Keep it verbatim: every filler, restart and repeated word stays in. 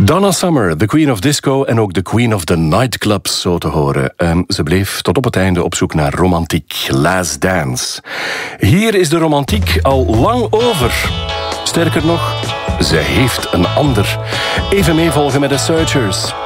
Donna Summer, de Queen of Disco en ook de Queen of the Nightclubs, zo te horen. Um, ze bleef tot op het einde op zoek naar romantiek. Last Dance. Hier is de romantiek al lang over. Sterker nog, ze heeft een ander. Even meevolgen met de Searchers.